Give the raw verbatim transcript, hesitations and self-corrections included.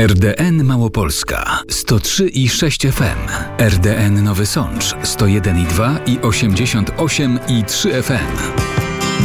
R D N Małopolska sto trzy i sześć F M, R D N Nowy Sącz sto jeden i dwa i osiemdziesiąt osiem i trzy F M.